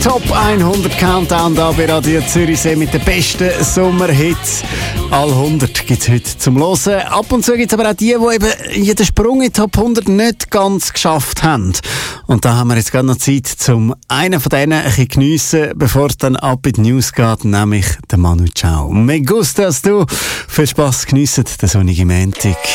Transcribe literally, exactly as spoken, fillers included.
Top hundert Countdown da bei Radio Zürichsee mit den besten Sommerhits. All hundert gibt es heute zum Hören. Ab und zu gibt es aber auch die, die eben jeden Sprung in Top hundert nicht ganz geschafft haben. Und da haben wir jetzt gerade noch Zeit, um einen von denen ein bisschen geniessen, bevor es dann ab in die News geht, nämlich der Manu Chao. Me gustas du. Viel Spass, geniessen den sonnigen Montag.